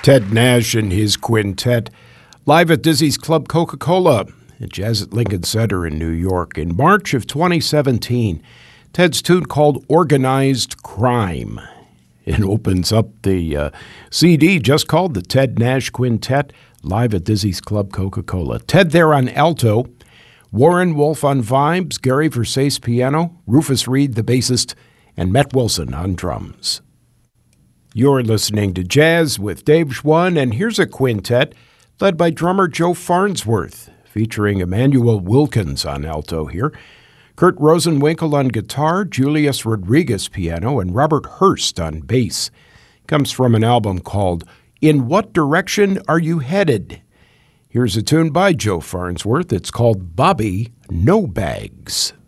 Ted Nash and his quintet, live at Dizzy's Club Coca-Cola at Jazz at Lincoln Center in New York in March of 2017. Ted's tune called Organized Crime. It opens up the CD just called the Ted Nash Quintet, live at Dizzy's Club Coca-Cola. Ted there on alto, Warren Wolf on vibes, Gary Versace piano, Rufus Reed the bassist, and Matt Wilson on drums. You're listening to Jazz with Dave Schwann, and here's a quintet led by drummer Joe Farnsworth, featuring Emmanuel Wilkins on alto here, Kurt Rosenwinkel on guitar, Julius Rodriguez piano, and Robert Hurst on bass. Comes from an album called In What Direction Are You Headed? Here's a tune by Joe Farnsworth. It's called Bobby No Bags.